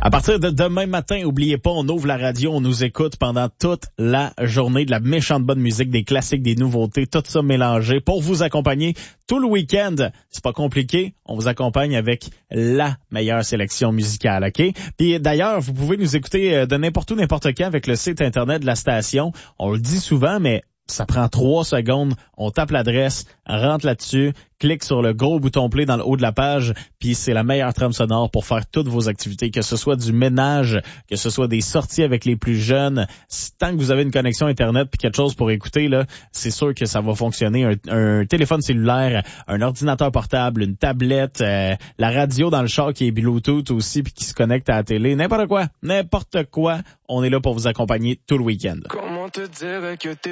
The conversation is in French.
À partir de demain matin, oubliez pas, on ouvre la radio, on nous écoute pendant toute la journée, de la méchante bonne musique, des classiques, des nouveautés, tout ça mélangé pour vous accompagner tout le week-end. C'est pas compliqué, on vous accompagne avec la meilleure sélection musicale, OK? Puis d'ailleurs, vous pouvez nous écouter de n'importe où, n'importe quand avec le site internet de la station. On le dit souvent, mais ça prend 3 secondes. On tape l'adresse, rentre là-dessus, clique sur le gros bouton play dans le haut de la page, puis c'est la meilleure trame sonore pour faire toutes vos activités, que ce soit du ménage, que ce soit des sorties avec les plus jeunes. Tant que vous avez une connexion Internet puis quelque chose pour écouter, là, c'est sûr que ça va fonctionner. Un téléphone cellulaire, un ordinateur portable, une tablette, la radio dans le char qui est Bluetooth aussi puis qui se connecte à la télé, n'importe quoi. On est là pour vous accompagner tout le week-end. Comment te dire que t'es